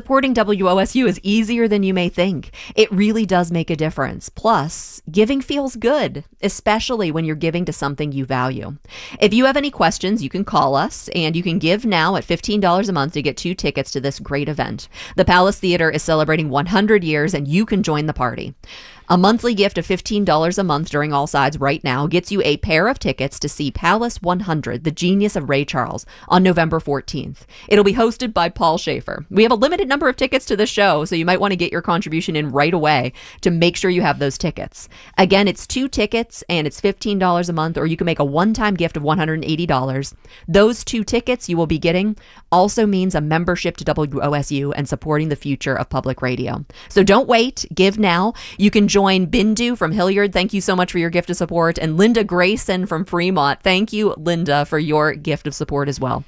supporting WOSU is easier than you may think. It really does make a difference. Plus, giving feels good, especially when you're giving to something you value. If you have any questions, you can call us, and you can give now at $15 a month to get 2 tickets to this great event. The Palace Theater is celebrating 100 years, and you can join the party. A monthly gift of $15 a month during All Sides right now gets you a pair of tickets to see Palace 100, The Genius of Ray Charles, on November 14th. It'll be hosted by Paul Schaefer. We have a limited number of tickets to the show, so you might want to get your contribution in right away to make sure you have those tickets. Again, it's 2 tickets, and it's $15 a month, or you can make a one-time gift of $180. Those 2 tickets you will be getting also means a membership to WOSU and supporting the future of public radio. So don't wait. Give now. You can join Bindu from Hilliard. Thank you so much for your gift of support. And Linda Grayson from Fremont. Thank you, Linda, for your gift of support as well.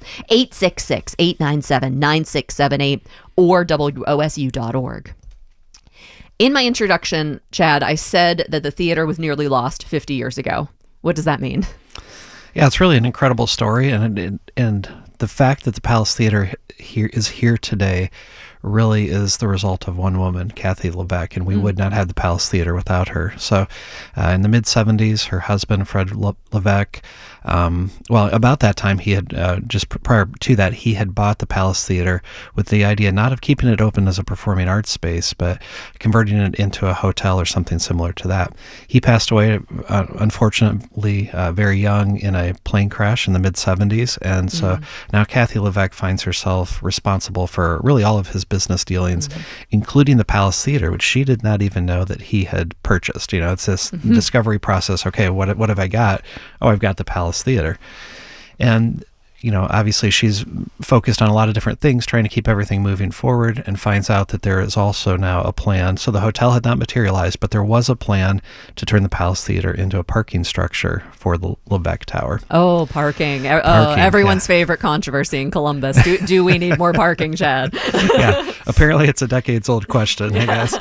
866-897-9678 or WOSU.org. In my introduction, Chad, I said that the theater was nearly lost 50 years ago. What does that mean? Yeah, it's really an incredible story. And the fact that the Palace Theater is here today really is the result of one woman, Kathy Levesque, and we would not have the Palace Theater without her. So in the mid-'70s, her husband, Fred Levesque, about that time, he had, just prior to that, he had bought the Palace Theater with the idea not of keeping it open as a performing arts space, but converting it into a hotel or something similar to that. He passed away, unfortunately, very young in a plane crash in the mid-'70s, and so now Kathy Levesque finds herself responsible for really all of his business dealings, including the Palace Theater, which she did not even know that he had purchased. You know, it's this discovery process. Okay, what have I got? Oh, I've got the Palace Theater. And, you know, obviously she's focused on a lot of different things, trying to keep everything moving forward, and finds out that there is also now a plan. So the hotel had not materialized, but there was a plan to turn the Palace Theater into a parking structure for the Levesque Tower. Oh, parking. Everyone's favorite controversy in Columbus. Do we need more parking, Chad? Yeah, apparently it's a decades-old question, I guess.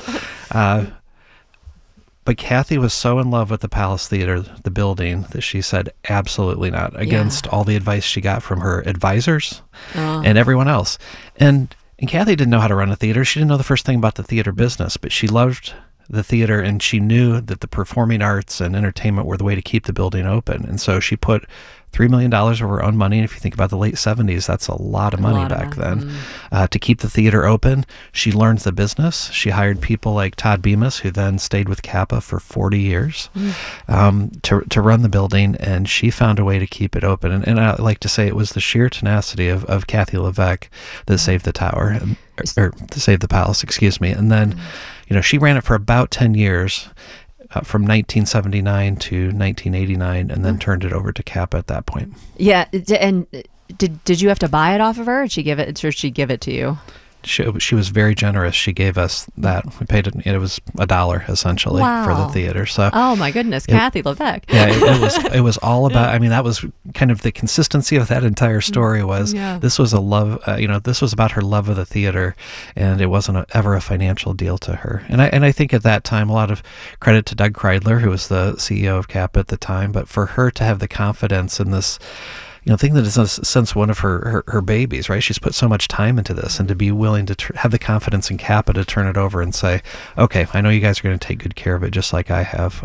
But Kathy was so in love with the Palace Theater, the building, that she said absolutely not, against all the advice she got from her advisors and everyone else. And Kathy didn't know how to run a theater. She didn't know the first thing about the theater business, but she loved the theater, and she knew that the performing arts and entertainment were the way to keep the building open. And so she put $3 million of her own money. And if you think about the late 70s, that's a lot of money back then. To keep the theater open, she learned the business. She hired people like Todd Bemis, who then stayed with Kappa for 40 years, to run the building, and she found a way to keep it open. And I like to say it was the sheer tenacity of Kathy Levesque that saved the tower, or to save the Palace, excuse me. And then, you know, she ran it for about 10 years, from 1979 to 1989, and then turned it over to Kappa at that point. Yeah, and did you have to buy it off of her? Or did she give it to you? She was very generous. She gave us that. We paid it. It was $1 essentially for the theater. So, oh my goodness, Kathy Levesque. Yeah, it was all about. I mean, that was kind of the consistency of that entire story. Was this was a love? This was about her love of the theater, and it wasn't ever a financial deal to her. And I think at that time, a lot of credit to Doug Kreidler, who was the CEO of Kappa at the time, but for her to have the confidence in this, think that it's in a sense one of her babies, right? She's put so much time into this, and to be willing to have the confidence in Kappa to turn it over and say, okay, I know you guys are going to take good care of it just like I have.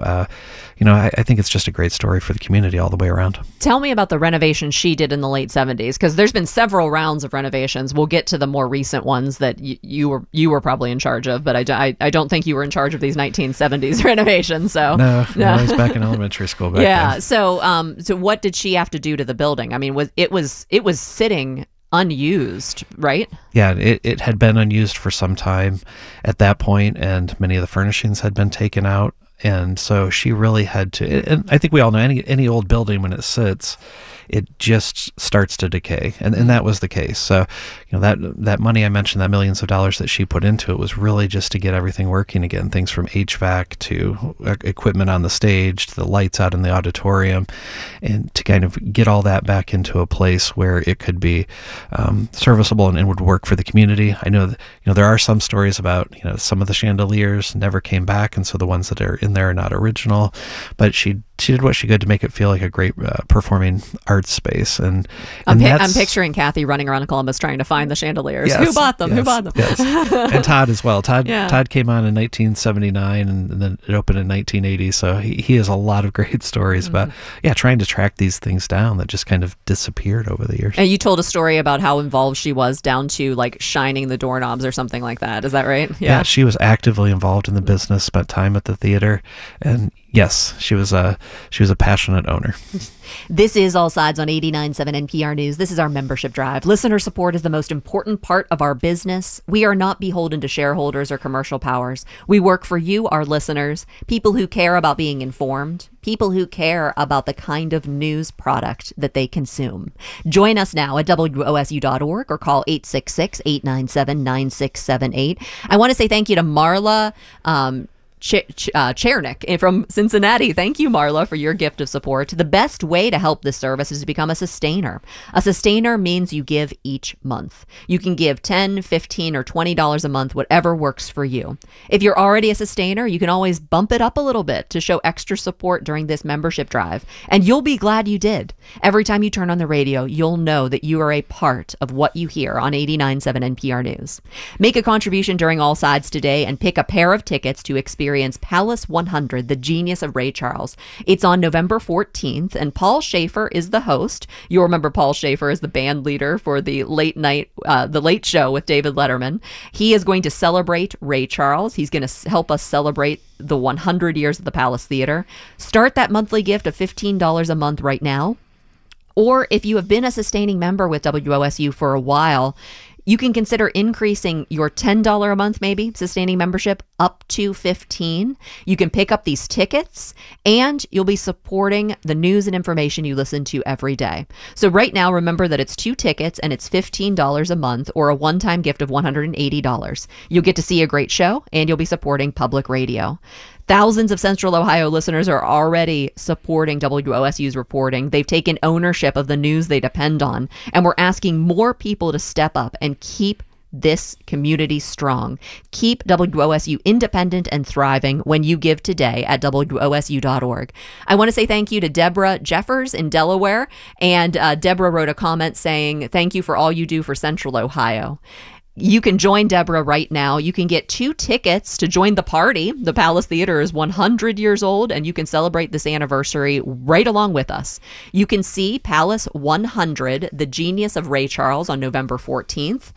I think it's just a great story for the community all the way around. Tell me about the renovation she did in the late 70s, because there's been several rounds of renovations. We'll get to the more recent ones that you were probably in charge of, but I don't think you were in charge of these 1970s renovations. So no, I was back in elementary school back then. So what did she have to do to the building? I mean, it was sitting unused, right? Yeah, it had been unused for some time at that point, and many of the furnishings had been taken out. And so she really had to, and I think we all know any old building, when it sits, it just starts to decay. And that was the case. So, that money I mentioned, that millions of dollars that she put into it, was really just to get everything working again. Things from HVAC to equipment on the stage, to the lights out in the auditorium, and to kind of get all that back into a place where it could be serviceable and would work for the community. I know that, there are some stories about, some of the chandeliers never came back, and so the ones that are in there are not original, but she she did what she could to make it feel like a great performing arts space. And I'm picturing Kathy running around Columbus trying to find the chandeliers. Yes, Who bought them? yes, Who bought them? Yes. And Todd as well. Todd came on in 1979, and then it opened in 1980. So he has a lot of great stories about trying to track these things down that just kind of disappeared over the years. And you told a story about how involved she was, down to like shining the doorknobs or something like that. Is that right? Yeah, she was actively involved in the business, spent time at the theater, and yes, she was a passionate owner. This is All Sides on 89.7 NPR News. This is our membership drive. Listener support is the most important part of our business. We are not beholden to shareholders or commercial powers. We work for you, our listeners, people who care about being informed, people who care about the kind of news product that they consume. Join us now at WOSU.org or call 866-897-9678. I want to say thank you to Marla Chernick from Cincinnati. Thank you, Marla, for your gift of support. The best way to help this service is to become a sustainer. A sustainer means you give each month. You can give $10, $15, or $20 a month, whatever works for you. If you're already a sustainer, you can always bump it up a little bit to show extra support during this membership drive, and you'll be glad you did. Every time you turn on the radio, you'll know that you are a part of what you hear on 89.7 NPR News. Make a contribution during All Sides today and pick a pair of tickets to experience Palace 100, The Genius of Ray Charles. It's on November 14th, and Paul Schaefer is the host. You'll remember Paul Schaefer as the band leader for the Late Show with David Letterman. He is going to celebrate Ray Charles. He's going to help us celebrate the 100 years of the Palace Theater. Start that monthly gift of $15 a month right now. Or if you have been a sustaining member with WOSU for a while, you can consider increasing your $10 a month, maybe, sustaining membership up to $15. You can pick up these tickets, and you'll be supporting the news and information you listen to every day. So right now, remember that it's 2 tickets, and it's $15 a month, or a one-time gift of $180. You'll get to see a great show, and you'll be supporting public radio. Thousands of Central Ohio listeners are already supporting WOSU's reporting. They've taken ownership of the news they depend on, and we're asking more people to step up and keep this community strong. Keep WOSU independent and thriving when you give today at WOSU.org. I want to say thank you to Deborah Jeffers in Delaware, and Deborah wrote a comment saying, "Thank you for all you do for Central Ohio." You can join Deborah right now. You can get 2 tickets to join the party. The Palace Theater is 100 years old, and you can celebrate this anniversary right along with us. You can see Palace 100, The Genius of Ray Charles, on November 14th,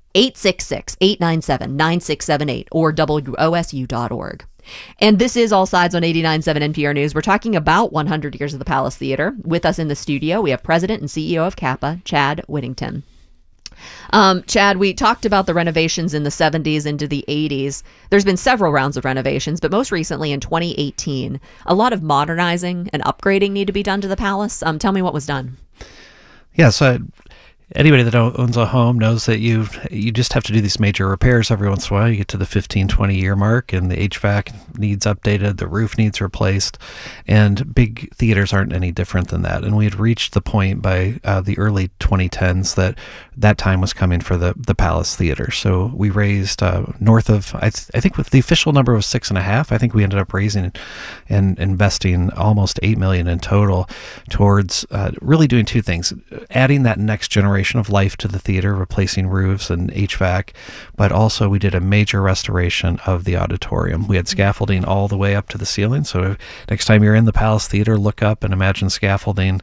866-897-9678, or WOSU.org. And this is All Sides on 89.7 NPR News. We're talking about 100 years of the Palace Theater. With us in the studio, we have President and CEO of Kappa, Chad Whittington. Chad, we talked about the renovations in the 70s into the 80s. There's been several rounds of renovations, but most recently in 2018, a lot of modernizing and upgrading need to be done to the Palace. Tell me what was done. Yeah, so anybody that owns a home knows that you just have to do these major repairs every once in a while. You get to the 15-20 year mark, and the HVAC needs updated, the roof needs replaced, and big theaters aren't any different than that. And we had reached the point by the early 2010s that time was coming for the Palace Theater. So we raised north of, I think with the official number was 6.5. I think we ended up raising and investing almost $8 million in total towards really doing 2 things: adding that next generation of life to the theater, replacing roofs and HVAC, but also we did a major restoration of the auditorium. We had scaffolding all the way up to the ceiling, so next time you're in the Palace Theater, look up and imagine scaffolding.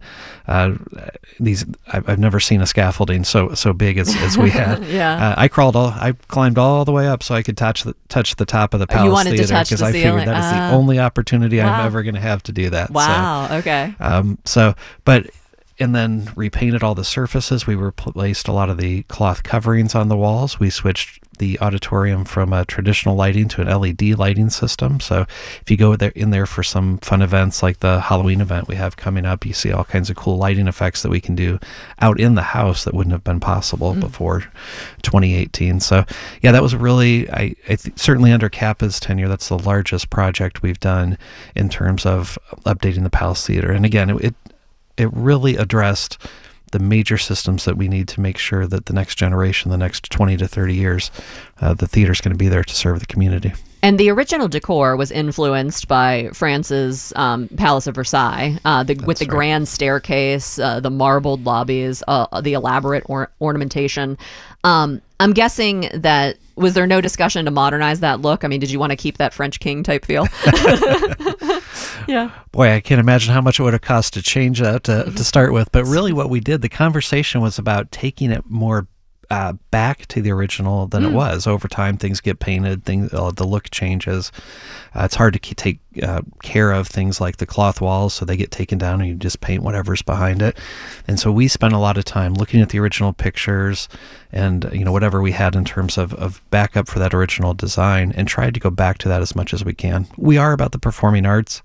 I've never seen a scaffolding so big as we had. Yeah. I climbed all the way up so I could touch the top of the Palace Theater, because I figured that is the only opportunity I'm ever going to have to do that. Wow. Okay. And then repainted all the surfaces. We replaced a lot of the cloth coverings on the walls. We switched the auditorium from a traditional lighting to an LED lighting system. So if you go in there for some fun events like the Halloween event we have coming up, you see all kinds of cool lighting effects that we can do out in the house that wouldn't have been possible before 2018. So yeah, that was really, certainly under Kappa's tenure, that's the largest project we've done in terms of updating the Palace Theater. And again, it really addressed the major systems that we need to make sure that the next generation, the next 20 to 30 years, the theater's going to be there to serve the community. And the original decor was influenced by France's Palace of Versailles, with the grand staircase, the marbled lobbies, the elaborate ornamentation. I'm guessing that, was there no discussion to modernize that look? I mean, did you want to keep that French king type feel? Yeah. Boy, I can't imagine how much it would have cost to change that to start with. But really what we did, the conversation was about taking it more back to the original than it was. Over time, things get painted, the look changes. It's hard to take care of things like the cloth walls, so they get taken down and you just paint whatever's behind it. And so we spent a lot of time looking at the original pictures and whatever we had in terms of backup for that original design, and tried to go back to that as much as we can. We are about the performing arts,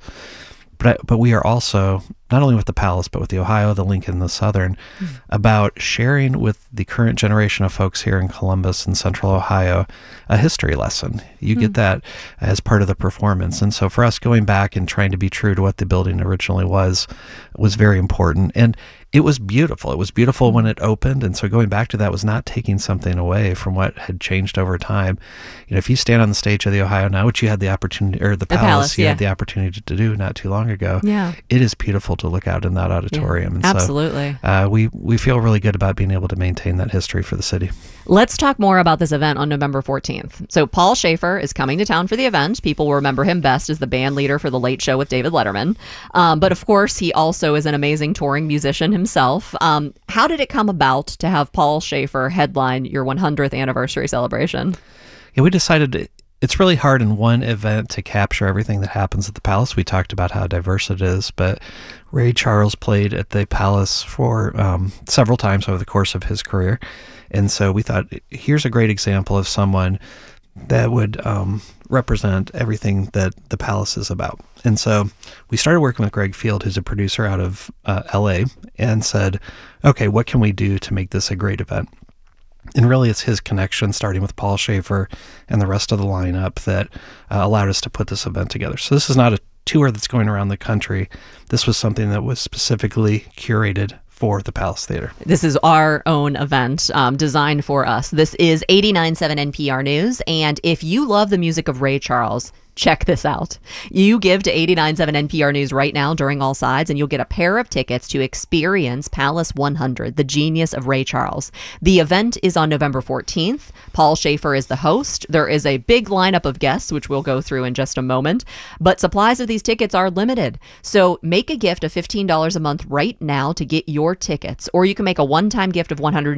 but we are also, not only with the Palace, but with the Ohio, the Lincoln, the Southern, about sharing with the current generation of folks here in Columbus and Central Ohio a history lesson. You get that as part of the performance. And so for us, going back and trying to be true to what the building originally was very important. And it was beautiful. It was beautiful when it opened. And so going back to that was not taking something away from what had changed over time. If you stand on the stage of the Ohio now, which you had the opportunity, or the Palace, you had the opportunity to do not too long ago, it is beautiful to look out in that auditorium. And absolutely. So we feel really good about being able to maintain that history for the city. Let's talk more about this event on November 14th. So Paul Shaffer is coming to town for the event. People will remember him best as the band leader for The Late Show with David Letterman. But of course, he also is an amazing touring musician himself. How did it come about to have Paul Shaffer headline your 100th anniversary celebration? Yeah, we decided it's really hard in one event to capture everything that happens at the Palace. We talked about how diverse it is, but Ray Charles played at the Palace for several times over the course of his career. And so we thought, here's a great example of someone that would represent everything that the Palace is about. And so we started working with Greg Field, who's a producer out of LA, and said, okay, what can we do to make this a great event? And really it's his connection, starting with Paul Shaffer and the rest of the lineup, that allowed us to put this event together. So this is not a tour that's going around the country. This was something that was specifically curated for the Palace Theater. This is our own event designed for us. This is 89.7 NPR News, and if you love the music of Ray Charles, check this out. You give to 89.7 NPR News right now during All Sides, and you'll get a pair of tickets to experience Palace 100, the genius of Ray Charles. The event is on November 14th. Paul Shaffer is the host. There is a big lineup of guests, which we'll go through in just a moment, but supplies of these tickets are limited. So make a gift of $15 a month right now to get your tickets, or you can make a one-time gift of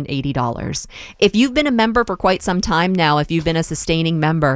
$180. If you've been a member for quite some time now, if you've been a sustaining member,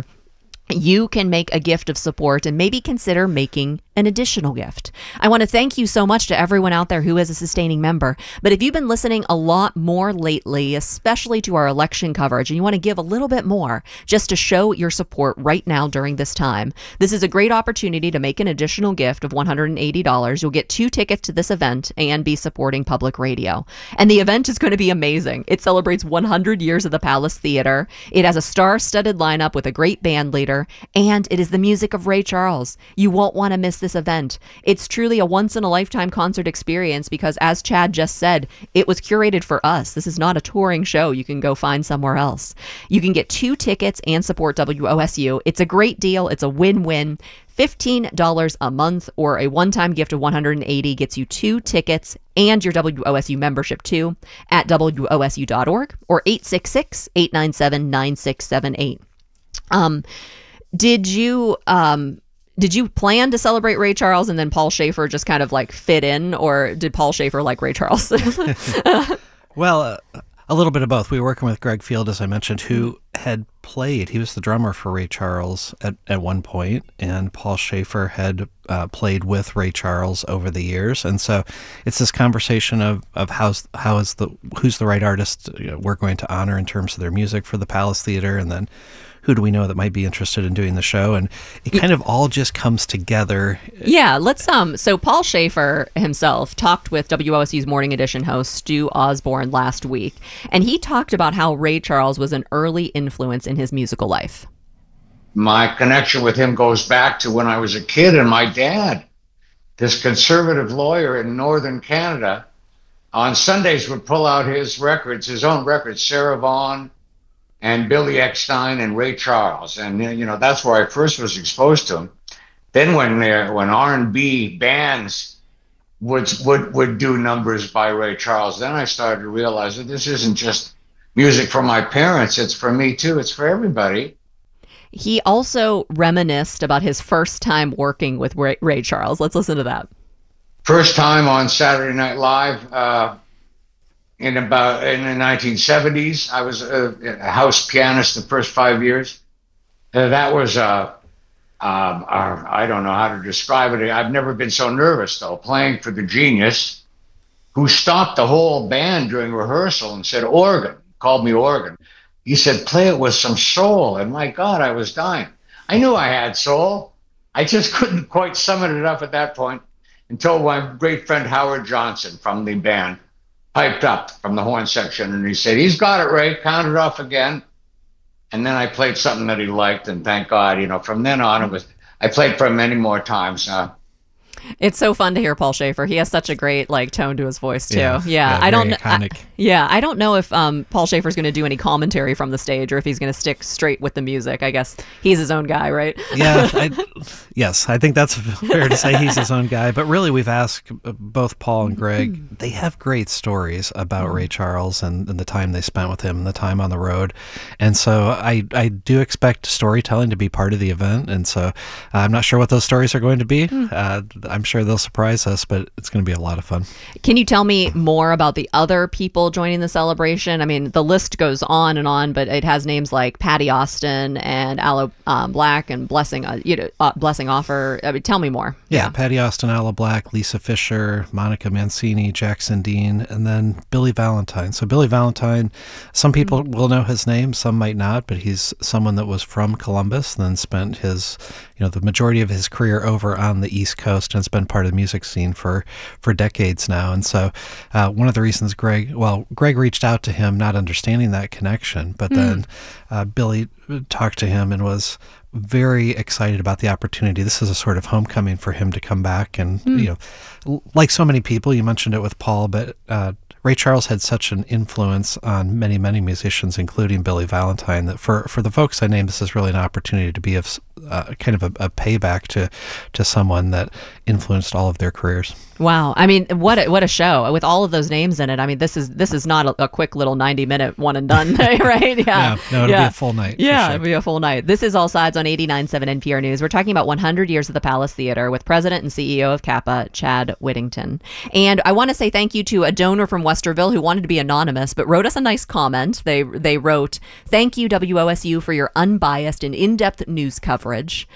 you can make a gift of support and maybe consider making an additional gift. I want to thank you so much to everyone out there who is a sustaining member. But if you've been listening a lot more lately, especially to our election coverage, and you want to give a little bit more just to show your support right now during this time, this is a great opportunity to make an additional gift of $180. You'll get 2 tickets to this event and be supporting public radio. And the event is going to be amazing. It celebrates 100 years of the Palace Theater. It has a star-studded lineup with a great band leader, and it is the music of Ray Charles. You won't want to miss this event. It's truly a once-in-a-lifetime concert experience because, as Chad just said, it was curated for us. This is not a touring show you can go find somewhere else. You can get 2 tickets and support WOSU. It's a great deal. It's a win-win. $15 a month or a one-time gift of $180 gets you 2 tickets and your WOSU membership too at WOSU.org or 866-897-9678. Did you plan to celebrate Ray Charles and then Paul Shaffer just kind of like fit in, or did Paul Shaffer like Ray Charles? Well, a little bit of both. We were working with Greg Field, as I mentioned, who had played. He was the drummer for Ray Charles at one point, and Paul Shaffer had played with Ray Charles over the years. And so it's this conversation of who's the right artist we're going to honor in terms of their music for the Palace Theater, and then who do we know that might be interested in doing the show? And it kind of all just comes together. Yeah, let's so Paul Shaffer himself talked with WOSU's Morning Edition host Stu Osborne last week, and he talked about how Ray Charles was an early influence in his musical life. My connection with him goes back to when I was a kid, and my dad, this conservative lawyer in northern Canada, on Sundays would pull out his records, his own records, Sarah Vaughan, and Billy Eckstine and Ray Charles, and that's where I first was exposed to them. Then when R&B bands would do numbers by Ray Charles, then I started to realize that this isn't just music for my parents; it's for me too. It's for everybody. He also reminisced about his first time working with Ray Charles. Let's listen to that. First time on Saturday Night Live in the 1970s. I was a house pianist the first 5 years. That was I don't know how to describe it. I've never been so nervous though, playing for the genius, who stopped the whole band during rehearsal and said, "Organ," called me organ. He said, "Play it with some soul." And my God, I was dying. I knew I had soul. I just couldn't quite summon it up at that point until my great friend Howard Johnson from the band piped up from the horn section, and he said, "He's got it, Ray, count it off again." And then I played something that he liked, and thank God, from then on, I played for him many more times. It's so fun to hear Paul Shaffer. He has such a great tone to his voice too. Yeah, I don't. Iconic. I don't know if Paul Shaffer's going to do any commentary from the stage or if he's going to stick straight with the music. I guess he's his own guy, right? Yeah. Yes, I think that's fair to say. He's his own guy. But really, we've asked both Paul and Greg. They have great stories about Ray Charles and the time they spent with him and the time on the road. And so I do expect storytelling to be part of the event. And so I'm not sure what those stories are going to be. I'm sure they'll surprise us, but it's going to be a lot of fun. Can you tell me more about the other people joining the celebration? I mean, the list goes on and on, but it has names like Patty Austin and Aloe Black and Blessing Offer. I mean, tell me more. Yeah, Patty Austin, Aloe Black, Lisa Fisher, Monica Mancini, Jackson Dean, and then Billy Valentine. So Billy Valentine, some people will know his name, some might not, but he's someone that was from Columbus, then spent his, the majority of his career over on the East Coast, and has been part of the music scene for decades now. And so one of the reasons Greg reached out to him, not understanding that connection, but then Billy talked to him and was very excited about the opportunity. This is a sort of homecoming for him to come back. And, like so many people, you mentioned it with Paul, but Ray Charles had such an influence on many, many musicians, including Billy Valentine, that for the folks I named, this is really an opportunity to be of kind of a payback to someone that influenced all of their careers. Wow. I mean, what a show with all of those names in it. I mean, this is not a quick little 90-minute one and done, right? Yeah. No, it'll be a full night. Yeah, sure. It'll be a full night. This is All Sides on 89.7 NPR News. We're talking about 100 years of the Palace Theater with President and CEO of Kappa, Chad Whittington. And I want to say thank you to a donor from Westerville who wanted to be anonymous, but wrote us a nice comment. They wrote, "Thank you, WOSU, for your unbiased and in-depth news coverage.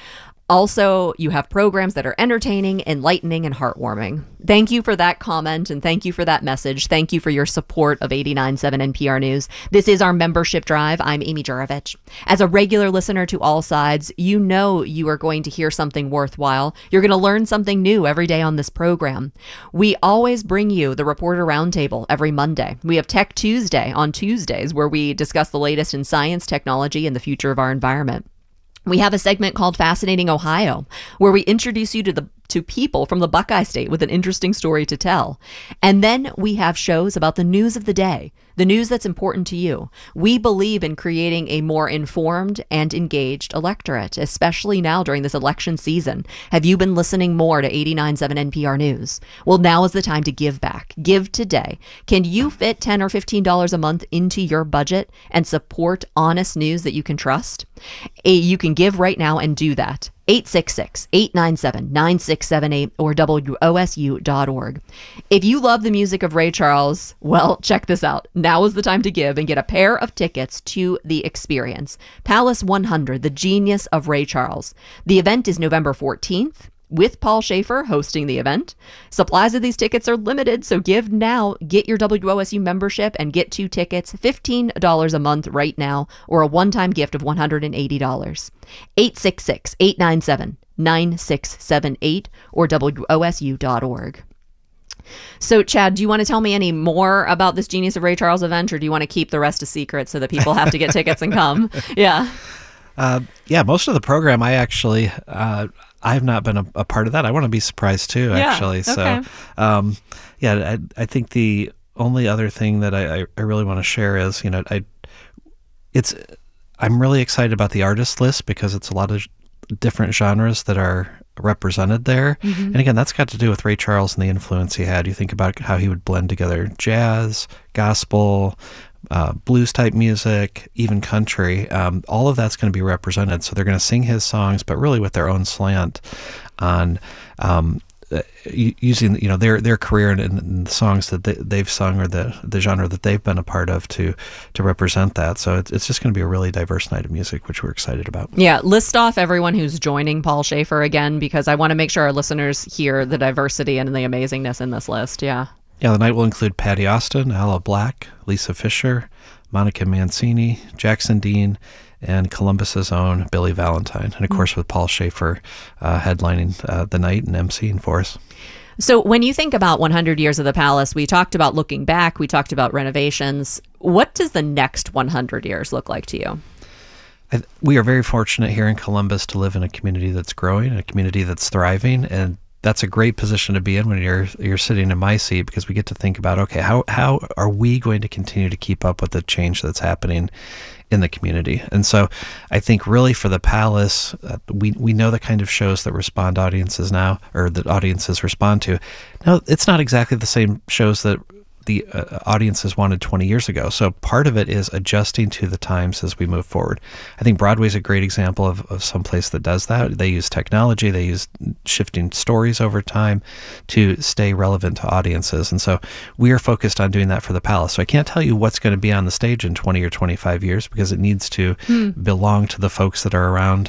Also, you have programs that are entertaining, enlightening, and heartwarming." Thank you for that comment, and thank you for that message. Thank you for your support of 89.7 NPR News. This is our membership drive. I'm Amy Jurovich. As a regular listener to All Sides, you know you are going to hear something worthwhile. You're going to learn something new every day on this program. We always bring you the Reporter Roundtable every Monday. We have Tech Tuesday on Tuesdays, where we discuss the latest in science, technology, and the future of our environment. We have a segment called Fascinating Ohio, where we introduce you to people from the Buckeye State with an interesting story to tell. And then we have shows about the news of the day, the news that's important to you. We believe in creating a more informed and engaged electorate, especially now during this election season. Have you been listening more to 89.7 NPR News? Well, now is the time to give back. Give today. Can you fit $10 or $15 a month into your budget and support honest news that you can trust? You can give right now and do that. 866-897-9678 or WOSU.org. If you love the music of Ray Charles, well, check this out. Now is the time to give and get a pair of tickets to the experience. Palace 100, The Genius of Ray Charles. The event is November 14th. With Paul Shaffer hosting the event. Supplies of these tickets are limited, so give now. Get your WOSU membership and get 2 tickets, $15 a month right now, or a one-time gift of $180. 866-897-9678 or WOSU.org. So, Chad, do you want to tell me any more about this Genius of Ray Charles event, or do you want to keep the rest a secret so that people have to get tickets and come? Yeah. Most of the program I've not been a part of that. I want to be surprised too, actually. Okay. So, I think the only other thing that I really want to share is, it's I'm really excited about the artist list because it's a lot of different genres that are represented there. And again, that's got to do with Ray Charles and the influence he had. You think about how he would blend together jazz, gospel, blues type music, even country. All of that's going to be represented. So they're going to sing his songs, but really with their own slant on using their career and the songs that they've sung or the genre that they've been a part of to represent that. So it's just going to be a really diverse night of music, which we're excited about. Yeah, list off everyone who's joining Paul Shaffer again, because I want to make sure our listeners hear the diversity and the amazingness in this list. Yeah, the night will include Patty Austin, Alla Black, Lisa Fisher, Monica Mancini, Jackson Dean, and Columbus's own Billy Valentine. And of course, with Paul Shaffer headlining the night and emceeing for us. So when you think about 100 years of the Palace, we talked about looking back, we talked about renovations. What does the next 100 years look like to you? We are very fortunate here in Columbus to live in a community that's growing, a community that's thriving, and that's a great position to be in when you're sitting in my seat, because we get to think about, okay, how are we going to continue to keep up with the change that's happening in the community? And so I think really for the Palace, we know the kind of shows that audiences respond to. Now, it's not exactly the same shows that the audiences wanted 20 years ago. So part of it is adjusting to the times as we move forward. I think Broadway's a great example of some place that does that. They use technology, they use shifting stories over time to stay relevant to audiences. And so we are focused on doing that for the Palace. So I can't tell you what's going to be on the stage in 20 or 25 years because it needs to belong to the folks that are around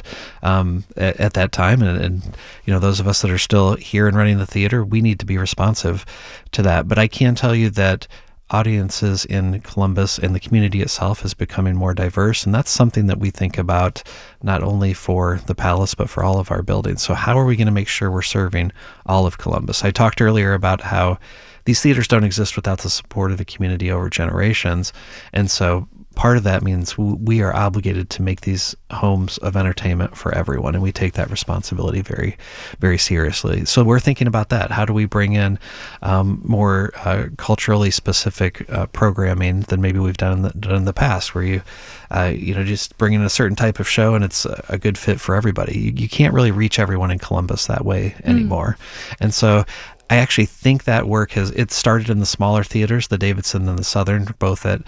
at that time. And those of us that are still here and running the theater, we need to be responsive to that. But I can tell you that audiences in Columbus and the community itself is becoming more diverse, and that's something that we think about not only for the Palace but for all of our buildings. So how are we going to make sure we're serving all of Columbus? I talked earlier about how these theaters don't exist without the support of the community over generations, and so part of that means we are obligated to make these homes of entertainment for everyone, and we take that responsibility very, very seriously. So we're thinking about that. How do we bring in more culturally specific programming than maybe we've done in the past, where you just bring in a certain type of show and it's a good fit for everybody. You can't really reach everyone in Columbus that way anymore. And so I actually think that work it started in the smaller theaters, the Davidson and the Southern, both at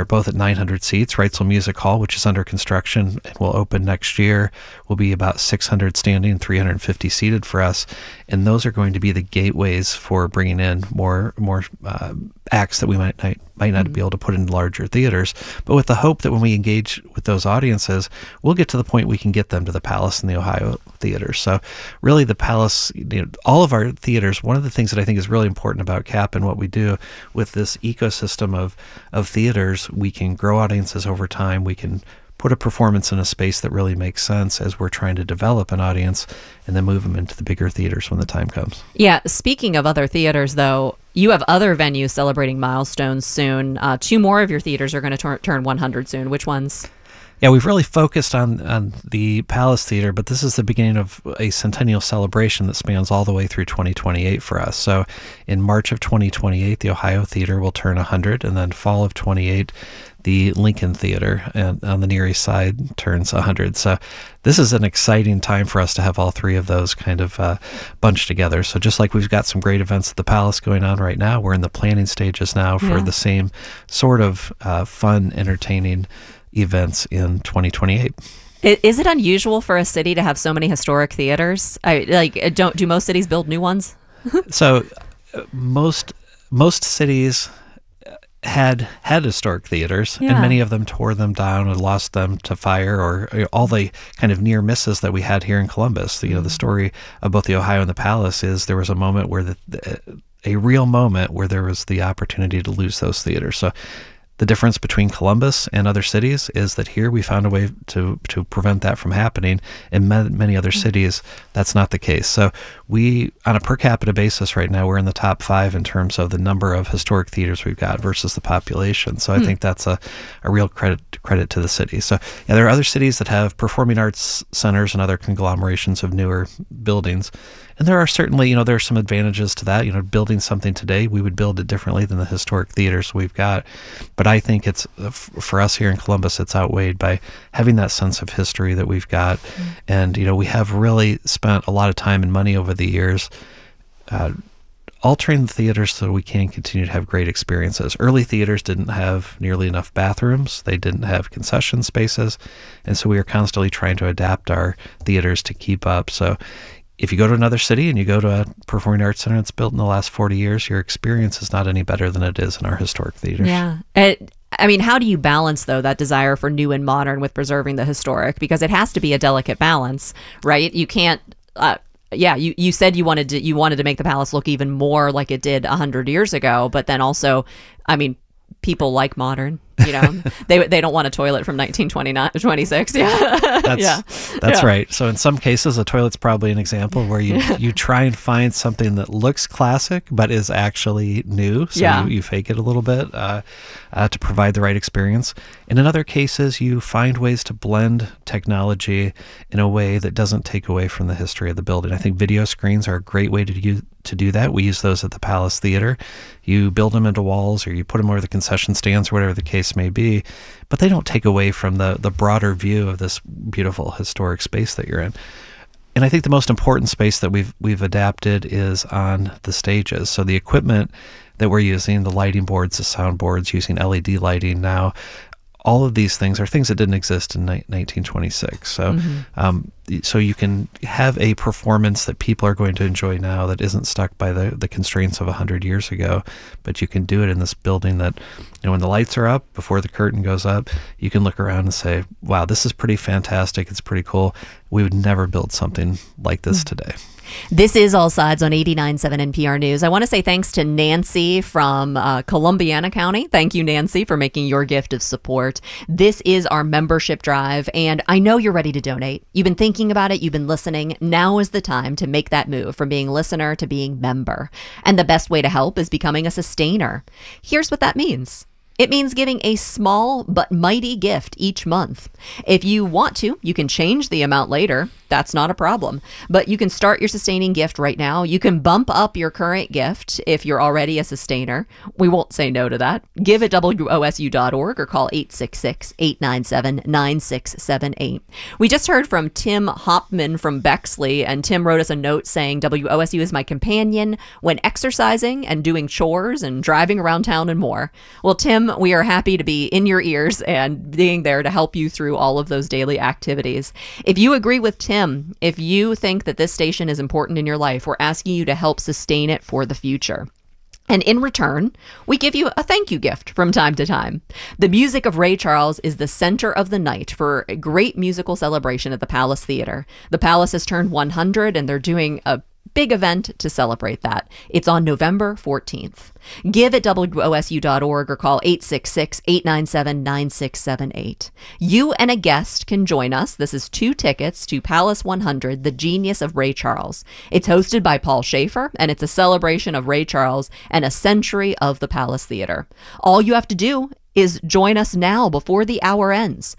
900 seats. Wrightsville Music Hall, which is under construction and will open next year, will be about 600 standing and 350 seated for us. And those are going to be the gateways for bringing in more acts that we might not be able to put in larger theaters, but with the hope that when we engage with those audiences, we'll get to the point we can get them to the Palace and the Ohio theaters. So really the Palace, all of our theaters, one of the things that I think is really important about CAP and what we do with this ecosystem of theaters, we can grow audiences over time. We can put a performance in a space that really makes sense as we're trying to develop an audience and then move them into the bigger theaters when the time comes. Yeah. Speaking of other theaters, though, you have other venues celebrating milestones soon. 2 more of your theaters are going to turn 100 soon. Which ones? Yeah, we've really focused on the Palace Theater, but this is the beginning of a centennial celebration that spans all the way through 2028 for us. So in March of 2028, the Ohio Theater will turn 100, and then fall of 28, the Lincoln Theater on the Near East Side turns 100. So this is an exciting time for us to have all 3 of those kind of bunched together. So just like we've got some great events at the Palace going on right now, we're in the planning stages now for the same sort of fun, entertaining events in 2028. Is it unusual for a city to have so many historic theaters? Do most cities build new ones? So most cities had historic theaters, and many of them tore them down and lost them to fire, or all the kind of near misses that we had here in Columbus. The story of both the Ohio and the Palace is there was a moment where a real moment where there was the opportunity to lose those theaters. So the difference between Columbus and other cities is that here we found a way to prevent that from happening. In many other cities, that's not the case. So we, on a per capita basis right now, we're in the top 5 in terms of the number of historic theaters we've got versus the population. So I think that's a real credit to the city. So there are other cities that have performing arts centers and other conglomerations of newer buildings. And there are certainly, there are some advantages to that. Building something today, we would build it differently than the historic theaters we've got. But I think it's for us here in Columbus, it's outweighed by having that sense of history that we've got. And, we have really spent a lot of time and money over the years altering the theaters so we can continue to have great experiences. Early theaters didn't have nearly enough bathrooms. They didn't have concession spaces. And so we are constantly trying to adapt our theaters to keep up. So if you go to another city and you go to a performing arts center that's built in the last 40 years, your experience is not any better than it is in our historic theaters. Yeah. How do you balance, though, that desire for new and modern with preserving the historic? Because it has to be a delicate balance, right? You can't... you said you wanted to make the palace look even more like it did 100 years ago, but then also, people like modern. They don't want a toilet from 1926. Yeah, that's right. So in some cases, a toilet's probably an example where you try and find something that looks classic but is actually new. So you fake it a little bit to provide the right experience. And in other cases, you find ways to blend technology in a way that doesn't take away from the history of the building. I think video screens are a great way to do that. We use those at the Palace Theater. You build them into walls or you put them over the concession stands or whatever the case may be, but they don't take away from the broader view of this beautiful historic space that you're in. And I think the most important space that we've adapted is on the stages. So the equipment that we're using, the lighting boards, the sound boards, using LED lighting now, all of these things are things that didn't exist in 1926. So, so you can have a performance that people are going to enjoy now that isn't stuck by the constraints of 100 years ago, but you can do it in this building that, when the lights are up, before the curtain goes up, you can look around and say, wow, this is pretty fantastic. It's pretty cool. We would never build something like this today. This is All Sides on 89.7 NPR News. I want to say thanks to Nancy from Columbiana County. Thank you, Nancy, for making your gift of support. This is our membership drive, and I know you're ready to donate. You've been thinking about it. You've been listening. Now is the time to make that move from being listener to being member. And the best way to help is becoming a sustainer. Here's what that means. It means giving a small but mighty gift each month. If you want to, you can change the amount later. That's not a problem. But you can start your sustaining gift right now. You can bump up your current gift if you're already a sustainer. We won't say no to that. Give at WOSU.org or call 866-897-9678. We just heard from Tim Hopman from Bexley, and Tim wrote us a note saying, WOSU is my companion when exercising and doing chores and driving around town and more. Well, Tim, we are happy to be in your ears and being there to help you through all of those daily activities. If you agree with Tim, if you think that this station is important in your life, we're asking you to help sustain it for the future. And in return, we give you a thank you gift from time to time. The music of Ray Charles is the center of the night for a great musical celebration at the Palace Theater. The Palace has turned 100 and they're doing a big event to celebrate that. It's on November 14th. Give at WOSU.org or call 866-897-9678. You and a guest can join us. This is 2 tickets to Palace 100, The Genius of Ray Charles. It's hosted by Paul Schaefer, and it's a celebration of Ray Charles and a century of the Palace Theater. All you have to do is join us now before the hour ends.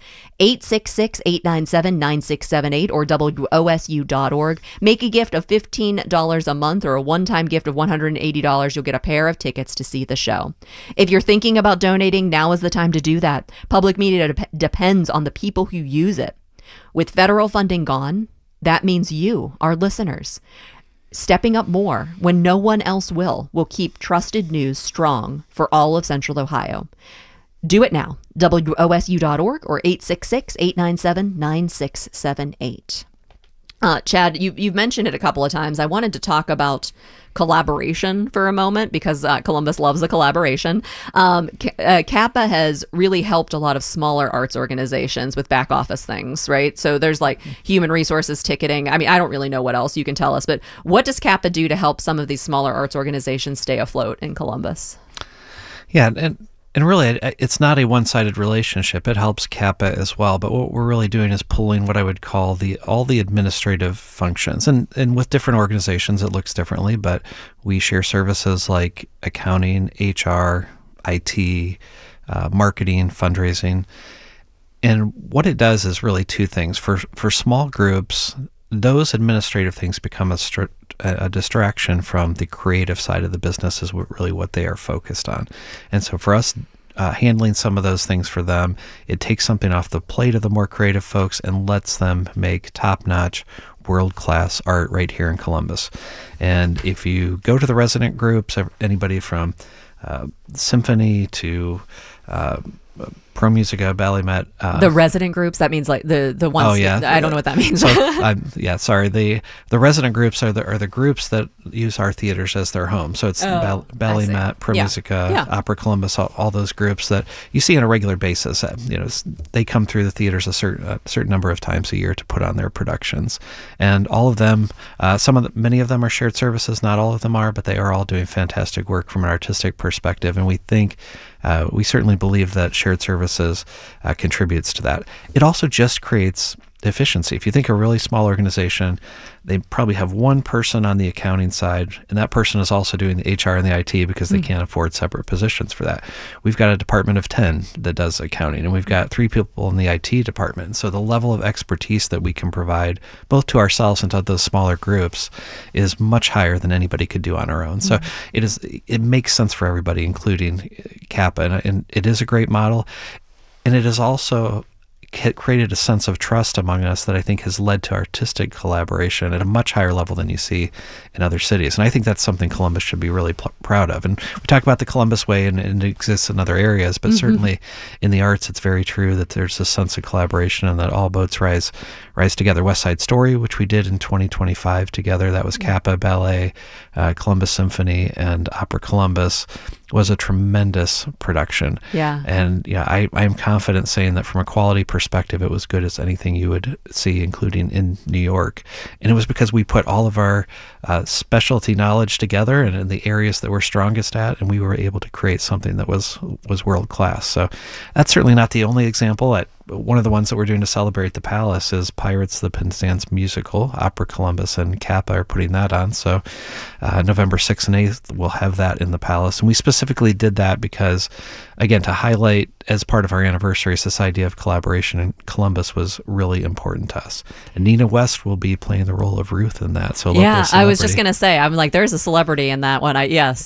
866-897-9678 or WOSU.org. Make a gift of $15 a month or a one-time gift of $180. You'll get a pair of tickets to see the show. If you're thinking about donating, now is the time to do that. Public media depends on the people who use it. With federal funding gone, that means you, our listeners, stepping up more when no one else will keep trusted news strong for all of Central Ohio. Do it now. WOSU.org or 866-897-9678. Chad, you've mentioned it a couple of times. I wanted to talk about collaboration for a moment because Columbus loves a collaboration. CAPA has really helped a lot of smaller arts organizations with back office things, right? So there's like human resources, ticketing. I mean, I don't really know what else you can tell us, but what does CAPA do to help some of these smaller arts organizations stay afloat in Columbus? Yeah, and really, it's not a one-sided relationship. It helps CAPA as well. But what we're really doing is pulling what I would call all the administrative functions. And with different organizations, it looks differently. But we share services like accounting, HR, IT, marketing, fundraising. And what it does is really 2 things. For small groups, those administrative things become a distraction from the creative side of the business is really what they are focused on. And so for us, handling some of those things for them. It takes something off the plate of the more creative folks and lets them make top-notch, world-class art right here in Columbus. And if you go to the resident groups, anybody from symphony to Pro Musica, Ballet Met. The resident groups, that means like the ones. Oh, yeah. I don't know what that means. So, sorry. The resident groups are the groups that use our theaters as their home. So it's Ballet Met, Pro Musica, Opera Columbus, all those groups that you see on a regular basis. They come through the theaters a certain number of times a year to put on their productions, and all of them, many of them are shared services. Not all of them are, but they are all doing fantastic work from an artistic perspective, and we think. We certainly believe that shared services contributes to that. It also just creates efficiency. If you think a really small organization, they probably have one person on the accounting side, and that person is also doing the HR and the IT because they can't afford separate positions for that. We've got a department of 10 that does accounting, and we've got 3 people in the IT department. So the level of expertise that we can provide both to ourselves and to those smaller groups is much higher than anybody could do on our own. So it makes sense for everybody, including Kappa, and it is a great model. And it is also created a sense of trust among us that I think has led to artistic collaboration at a much higher level than you see in other cities. And I think that's something Columbus should be really proud of. And we talk about the Columbus Way, and it exists in other areas, but certainly in the arts, it's very true that there's a sense of collaboration and that all boats rise together. West Side Story, which we did in 2025 together, that was Kappa Ballet, Columbus Symphony, and Opera Columbus, was a tremendous production. Yeah. And I am confident saying that from a quality perspective, it was good as anything you would see, including in New York. And it was because we put all of our specialty knowledge together and in the areas that we're strongest at, and we were able to create something that was world class. So that's certainly not the only example. One of the ones that we're doing to celebrate the Palace is Pirates, the Penzance musical. Opera Columbus and Kappa are putting that on. So November 6th and 8th, we'll have that in the Palace. And we specifically did that because, again, to highlight as part of our anniversaries, this idea of collaboration in Columbus was really important to us. And Nina West will be playing the role of Ruth in that. So yeah, I was just going to say, I'm like, there's a celebrity in that one.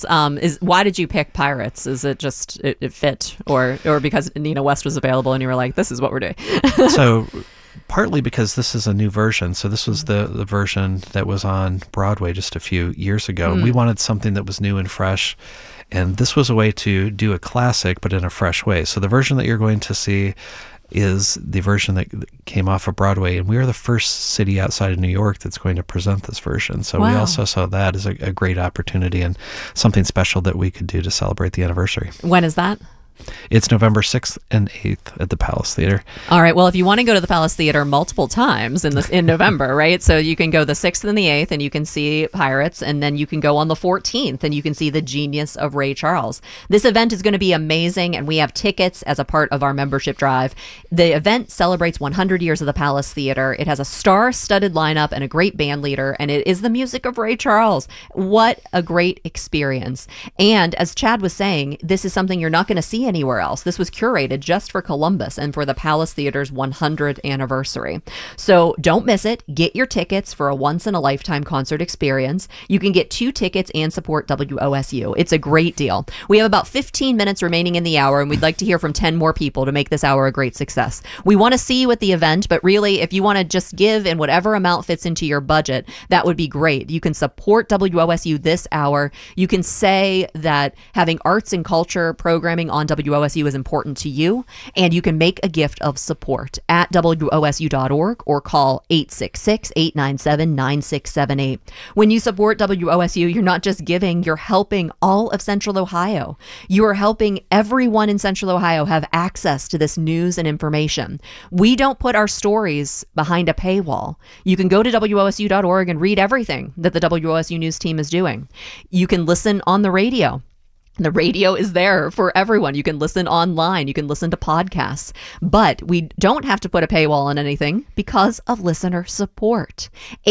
Why did you pick Pirates? Is it just, it fit? Or because Nina West was available and you were like, this is what we're doing? So partly because this is a new version. So this was the version that was on Broadway just a few years ago. And we wanted something that was new and fresh. And this was a way to do a classic, but in a fresh way. So the version that you're going to see is the version that came off of Broadway. And we are the first city outside of New York that's going to present this version. So we also saw that as a great opportunity and something special that we could do to celebrate the anniversary. When is that? It's November 6th and 8th at the Palace Theater. All right. Well, if you want to go to the Palace Theater multiple times in November, right? So you can go the 6th and the 8th and you can see Pirates, and then you can go on the 14th and you can see The Genius of Ray Charles. This event is going to be amazing, and we have tickets as a part of our membership drive. The event celebrates 100 years of the Palace Theater. It has a star-studded lineup and a great band leader, and it is the music of Ray Charles. What a great experience. And as Chad was saying, this is something you're not going to see anywhere else. This was curated just for Columbus and for the Palace Theater's 100th anniversary. So don't miss it. Get your tickets for a once-in-a-lifetime concert experience. You can get 2 tickets and support WOSU. It's a great deal. We have about 15 minutes remaining in the hour, and we'd like to hear from 10 more people to make this hour a great success. We want to see you at the event, but really, if you want to just give in whatever amount fits into your budget, that would be great. You can support WOSU this hour. You can say that having arts and culture programming on WOSU is important to you, and you can make a gift of support at WOSU.org or call 866-897-9678. When you support WOSU, you're not just giving, you're helping all of Central Ohio. You are helping everyone in Central Ohio have access to this news and information. We don't put our stories behind a paywall. You can go to WOSU.org and read everything that the WOSU News team is doing. You can listen on the radio. The radio is there for everyone. You can listen online. You can listen to podcasts. But we don't have to put a paywall on anything because of listener support.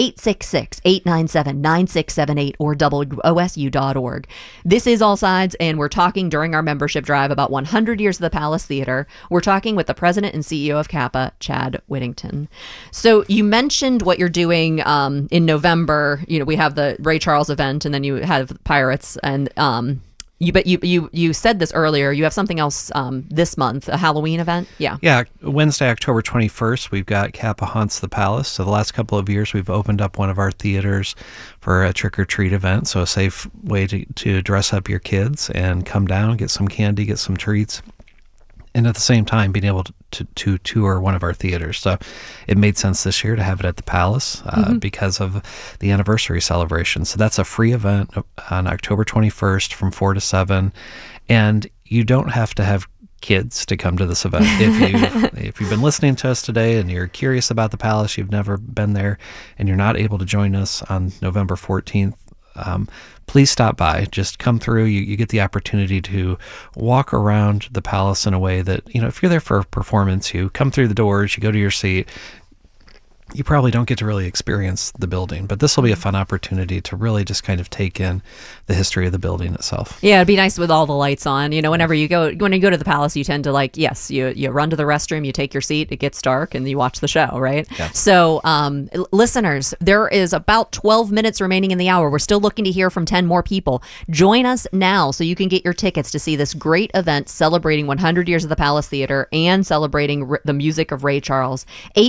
866-897-9678 or WOSU.org. This is All Sides, and we're talking during our membership drive about 100 years of the Palace Theater. We're talking with the president and CEO of Kappa, Chad Whittington. So you mentioned what you're doing in November. You know, we have the Ray Charles event, and then you have Pirates, and you said this earlier. You have something else this month, a Halloween event. Yeah. Yeah. Wednesday, October 21st, we've got Kappa Haunts the Palace. So the last couple of years, we've opened up one of our theaters for a trick or treat event. So a safe way to dress up your kids and come down, get some candy, get some treats, and at the same time being able to tour one of our theaters. So it made sense this year to have it at the Palace because of the anniversary celebration. So that's a free event on October 21st from 4 to 7. And you don't have to have kids to come to this event. If you've been listening to us today and you're curious about the Palace, you've never been there, and you're not able to join us on November 14th, please stop by. Just come through. You get the opportunity to walk around the Palace in a way that, if you're there for a performance, you come through the doors, you go to your seat, you probably don't get to really experience the building, but this will be a fun opportunity to really just kind of take in the history of the building itself. Yeah, it'd be nice with all the lights on. When you go to the Palace, you tend to you run to the restroom, you take your seat, it gets dark, and you watch the show, right? Yeah. So, listeners, there is about 12 minutes remaining in the hour. We're still looking to hear from 10 more people. Join us now so you can get your tickets to see this great event celebrating 100 years of the Palace Theater and celebrating the music of Ray Charles.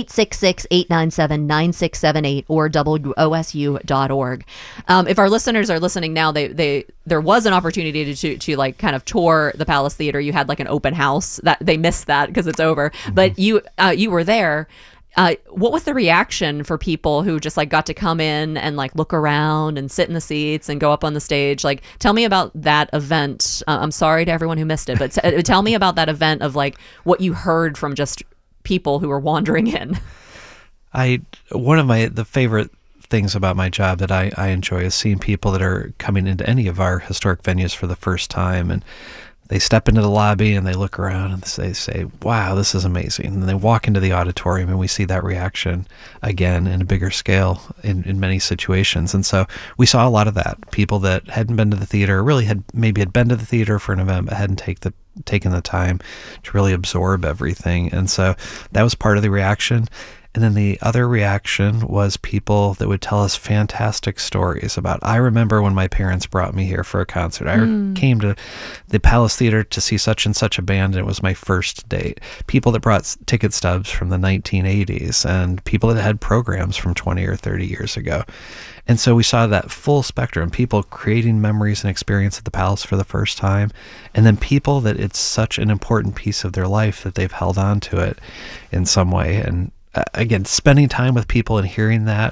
866-897-9678 or WOSU.org. If our listeners are listening now, there was an opportunity to kind of tour the Palace Theater. You had like an open house that they missed that because it's over, but you were there. What was the reaction for people who just got to come in and look around and sit in the seats and go up on the stage? Tell me about that event. I'm sorry to everyone who missed it, but tell me about that event of what you heard from just people who were wandering in. One of the favorite things about my job that I enjoy is seeing people that are coming into any of our historic venues for the first time, and they step into the lobby and they look around and they say, wow, this is amazing. And they walk into the auditorium and we see that reaction again in a bigger scale in many situations. And so we saw a lot of that. People that hadn't been to the theater, really had been to the theater for an event, but hadn't taken the time to really absorb everything. And so that was part of the reaction. And then the other reaction was people that would tell us fantastic stories about, I remember when my parents brought me here for a concert. I came to the Palace Theater to see such and such a band, and it was my first date. People that brought ticket stubs from the 1980s, and people that had programs from 20 or 30 years ago. And so we saw that full spectrum, people creating memories and experience at the Palace for the first time, and then people that it's such an important piece of their life that they've held on to it in some way. And again, spending time with people and hearing that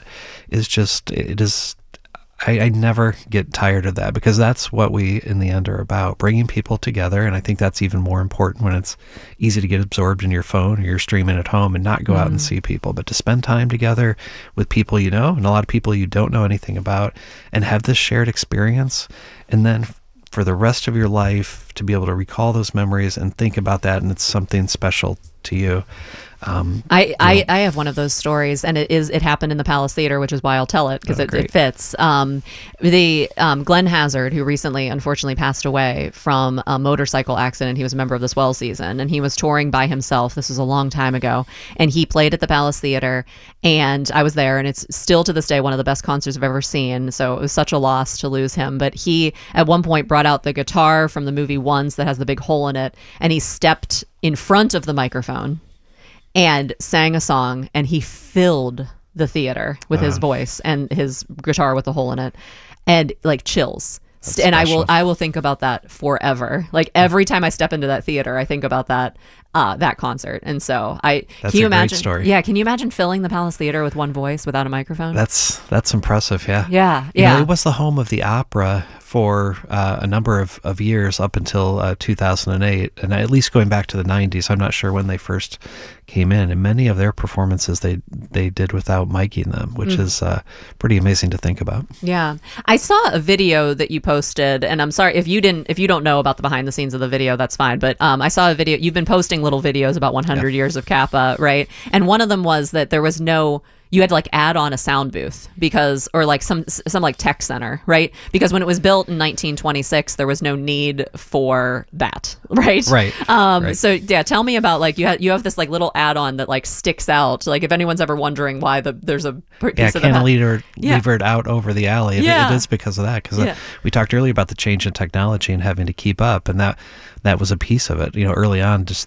I never get tired of that, because that's what we in the end are about, bringing people together. And I think that's even more important when it's easy to get absorbed in your phone or you're streaming at home and not go out and see people, but to spend time together with people and a lot of people you don't know anything about, and have this shared experience. And then for the rest of your life to be able to recall those memories and think about that, and it's something special to you. I have one of those stories, and it happened in the Palace Theater, which is why I'll tell it, because it fits. Glenn Hazard, who recently unfortunately passed away from a motorcycle accident, he was a member of the Swell Season, and he was touring by himself. This was a long time ago, and he played at the Palace Theater, and I was there, and it's still to this day one of the best concerts I've ever seen. So it was such a loss to lose him. But he at one point brought out the guitar from the movie Once that has the big hole in it, and he stepped in front of the microphone and sang a song, and he filled the theater with his voice and his guitar with a hole in it, and chills. And I will think about that forever. Every time I step into that theater, I think about that concert. And so that's can you a imagine? Great story. Yeah, can you imagine filling the Palace Theater with one voice without a microphone? That's impressive. Yeah. Yeah. It was the home of the opera for a number of years up until 2008, and at least going back to the 90s. I'm not sure when they first came in, and many of their performances they did without miking them, which is pretty amazing to think about. Yeah, I saw a video that you posted, and I'm sorry if you don't know about the behind the scenes of the video, that's fine. But I saw a video. You've been posting little videos about 100 years of Kappa, right? And one of them was that you had to like add on a sound booth because, or like some like tech center, right? Because when it was built in 1926, there was no need for that, right? Right. So yeah, tell me about like you have this like little add-on that like sticks out. Like if anyone's ever wondering why there's a piece of levered out over the alley, it is because of that. Because we talked earlier about the change in technology and having to keep up, and that was a piece of it. Early on, just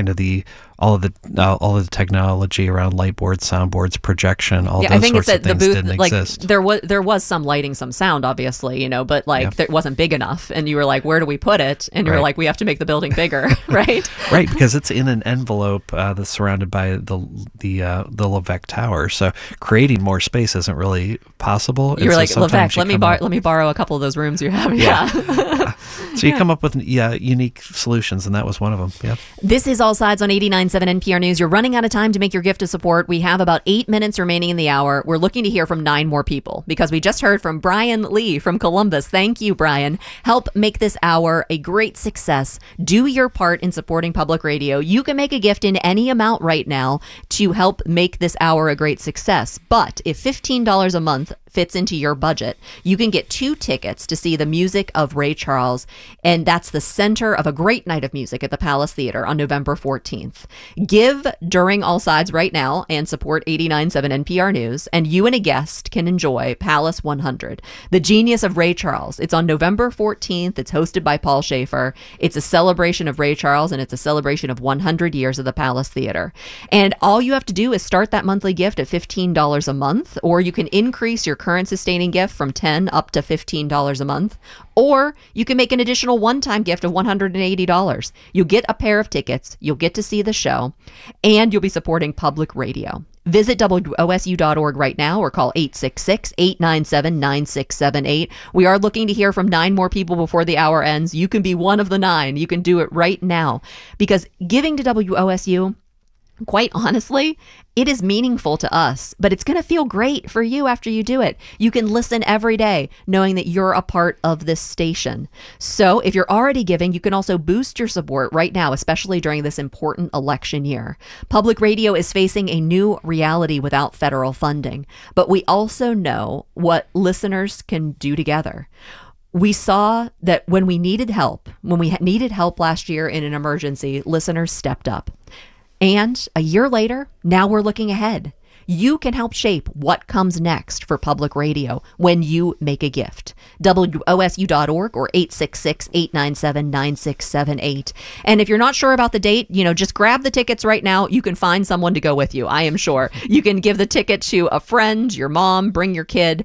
all of the technology around light boards, soundboards, projection, all those sorts of things didn't exist. There was some lighting, some sound, obviously, but like it wasn't big enough, and you were like, where do we put it? And you were like, we have to make the building bigger, right? Right, because it's in an envelope that's surrounded by the Levesque Tower, so creating more space isn't really possible. You were like, Levesque, let me borrow a couple of those rooms you have. Yeah. So you come up with unique solutions, and that was one of them. Yeah. This is All Sides on 89.7 NPR News. You're running out of time to make your gift of support. We have about 8 minutes remaining in the hour. We're looking to hear from 9 more people because we just heard from Brian Lee from Columbus. Thank you, Brian. Help make this hour a great success. Do your part in supporting public radio. You can make a gift in any amount right now to help make this hour a great success. But if $15 a month fits into your budget, you can get 2 tickets to see the music of Ray Charles, and that's the center of a great night of music at the Palace Theater on November 14th. Give during All Sides right now and support 89.7 NPR News, and you and a guest can enjoy Palace 100, the genius of Ray Charles. It's on November 14th. It's hosted by Paul Schaefer. It's a celebration of Ray Charles, and it's a celebration of 100 years of the Palace Theater. And all you have to do is start that monthly gift at $15 a month, or you can increase your current sustaining gift from $10 up to $15 a month, or you can make an additional one-time gift of $180. You'll get a pair of tickets, you'll get to see the show, and you'll be supporting public radio. Visit WOSU.org right now or call 866-897-9678. We are looking to hear from 9 more people before the hour ends. You can be one of the 9. You can do it right now because giving to WOSU, quite honestly, it is meaningful to us, but it's going to feel great for you after you do it. You can listen every day knowing that you're a part of this station. So if you're already giving, you can also boost your support right now, especially during this important election year. Public radio is facing a new reality without federal funding, but we also know what listeners can do together. We saw that when we needed help last year in an emergency, listeners stepped up. And a year later, now we're looking ahead. You can help shape what comes next for public radio when you make a gift. WOSU.org or 866-897-9678. And if you're not sure about the date, just grab the tickets right now. You can find someone to go with you, I am sure. You can give the ticket to a friend, your mom, bring your kid.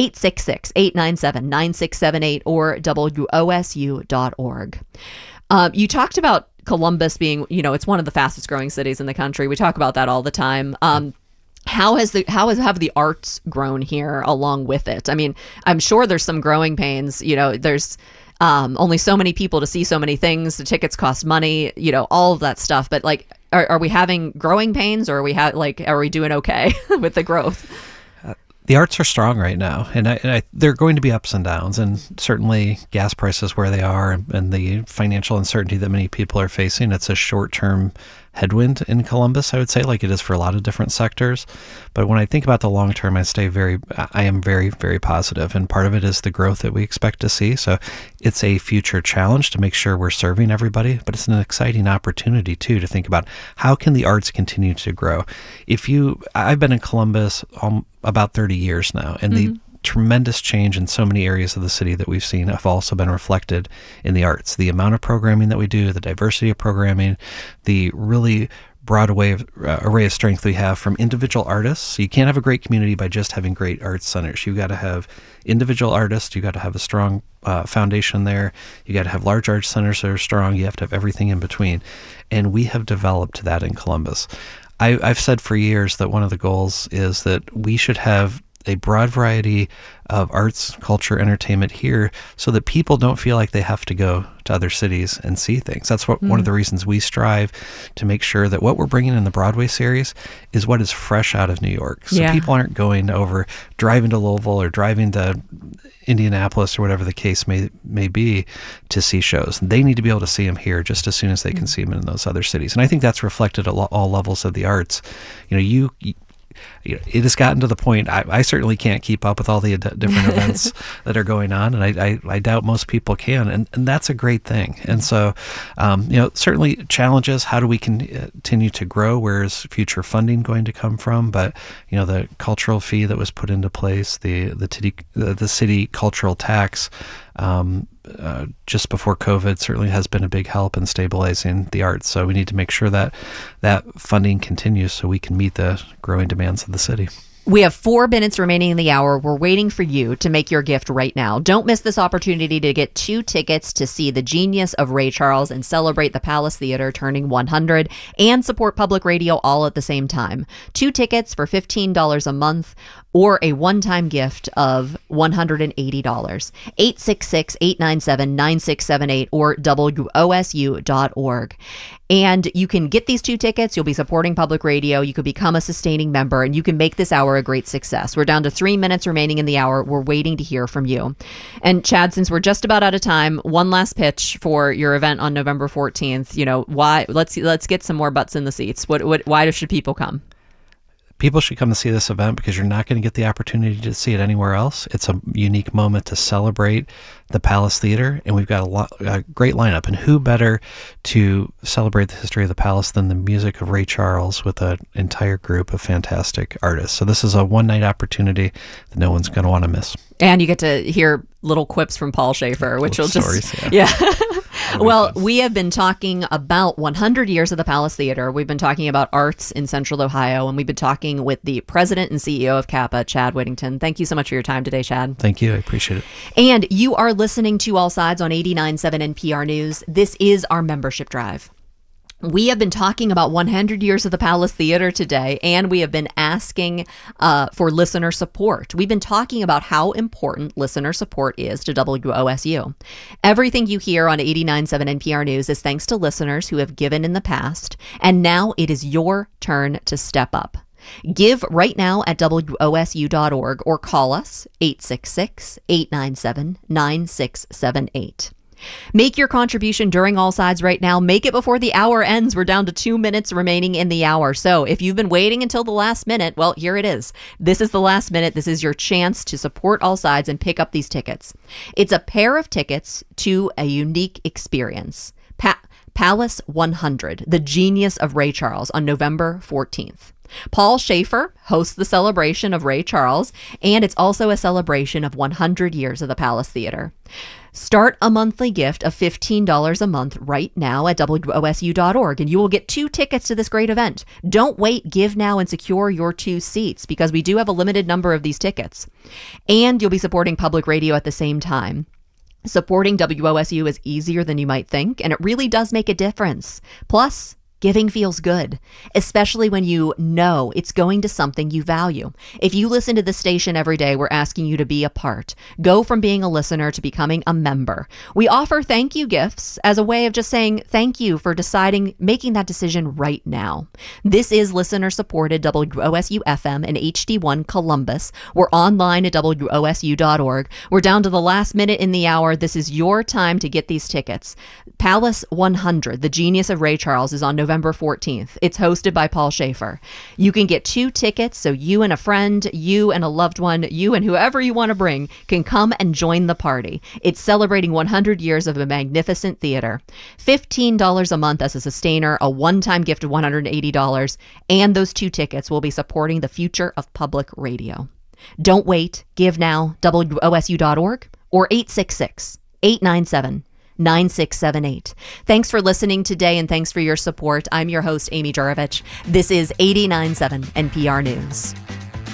866-897-9678 or WOSU.org. You talked about Columbus being, it's one of the fastest growing cities in the country. We talk about that all the time. How have the arts grown here along with it? I mean, I'm sure there's some growing pains. There's only so many people to see so many things. The tickets cost money. All of that stuff. But like, are we having growing pains, or are we doing okay with the growth? The arts are strong right now, and they're going to be ups and downs, and certainly gas prices where they are and the financial uncertainty that many people are facing, it's a short-term headwind in Columbus, I would say, like it is for a lot of different sectors. But when I think about the long term, I am very, very positive, and part of it is the growth that we expect to see. So it's a future challenge to make sure we're serving everybody, but it's an exciting opportunity too to think about how can the arts continue to grow. I've been in Columbus about 30 years now, and the tremendous change in so many areas of the city that we've seen have also been reflected in the arts. The amount of programming that we do, the diversity of programming, the really broad array of strength we have from individual artists. So you can't have a great community by just having great arts centers. You've got to have individual artists. You've got to have a strong foundation there. You got to have large arts centers that are strong. You have to have everything in between. And we have developed that in Columbus. I've said for years that one of the goals is that we should have a broad variety of arts, culture, entertainment here so that people don't feel like they have to go to other cities and see things. That's one of the reasons we strive to make sure that what we're bringing in the Broadway series is what is fresh out of New York. So people aren't driving to Louisville or driving to Indianapolis or whatever the case may be to see shows. They need to be able to see them here just as soon as they can see them in those other cities. And I think that's reflected at all levels of the arts. it has gotten to the point I certainly can't keep up with all the different events that are going on, and I doubt most people can, and that's a great thing. And so, certainly challenges. How do we continue to grow? Where is future funding going to come from? But the cultural fee that was put into place, the city cultural tax, just before COVID certainly has been a big help in stabilizing the arts. So we need to make sure that funding continues so we can meet the growing demands of the city. We have 4 minutes remaining in the hour. We're waiting for you to make your gift right now. Don't miss this opportunity to get 2 tickets to see The Genius of Ray Charles and celebrate the Palace Theater turning 100 and support public radio all at the same time. 2 tickets for $15 a month or a one-time gift of $180. 866-897-9678 or WOSU.org. And you can get these 2 tickets. You'll be supporting public radio. You could become a sustaining member, and you can make this hour a great success. We're down to 3 minutes remaining in the hour. We're waiting to hear from you. And Chad, since we're just about out of time, one last pitch for your event on November 14th. Why? Let's get some more butts in the seats. Why should people come? People should come to see this event because you're not going to get the opportunity to see it anywhere else. It's a unique moment to celebrate the Palace Theater, and we've got a great lineup. And who better to celebrate the history of the Palace than the music of Ray Charles with an entire group of fantastic artists. So this is a one-night opportunity that no one's going to want to miss. And you get to hear little quips from Paul Shaffer, which will stories, just... Yeah. Well, we have been talking about 100 years of the Palace Theater. We've been talking about arts in Central Ohio, and we've been talking with the president and CEO of CAPA, Chad Whittington. Thank you so much for your time today, Chad. Thank you. I appreciate it. And you are listening to All Sides on 89.7 NPR News. This is our membership drive. We have been talking about 100 years of the Palace Theater today, and we have been asking for listener support. We've been talking about how important listener support is to WOSU. Everything you hear on 89.7 NPR News is thanks to listeners who have given in the past, and now it is your turn to step up. Give right now at WOSU.org or call us 866-897-9678. Make your contribution during All Sides right now. Make it before the hour ends. We're down to 2 minutes remaining in the hour. So if you've been waiting until the last minute, well, here it is. This is the last minute. This is your chance to support All Sides and pick up these tickets. It's a pair of tickets to a unique experience. Palace 100, The Genius of Ray Charles on November 14th. Paul Shaffer hosts the celebration of Ray Charles, and it's also a celebration of 100 years of the Palace Theater. Start a monthly gift of $15 a month right now at WOSU.org, and you will get 2 tickets to this great event. Don't wait. Give now and secure your 2 seats because we do have a limited number of these tickets. And you'll be supporting public radio at the same time. Supporting WOSU is easier than you might think, and it really does make a difference. Plus, giving feels good, especially when you know it's going to something you value. If you listen to the station every day, we're asking you to be a part. Go from being a listener to becoming a member. We offer thank you gifts as a way of just saying thank you for making that decision right now. This is listener-supported WOSU FM and HD1 Columbus. We're online at WOSU.org. We're down to the last minute in the hour. This is your time to get these tickets. Palace 100, The Genius of Ray Charles, is on November 14th. It's hosted by Paul Shaffer. You can get 2 tickets so you and a friend, you and a loved one, you and whoever you want to bring can come and join the party. It's celebrating 100 years of a magnificent theater. $15 a month as a sustainer, a one-time gift of $180, and those 2 tickets will be supporting the future of public radio. Don't wait. Give now. WOSU.org or 866-897-9678. Thanks for listening today, and thanks for your support. I'm your host, Amy Jurovich. This is 89.7 NPR News.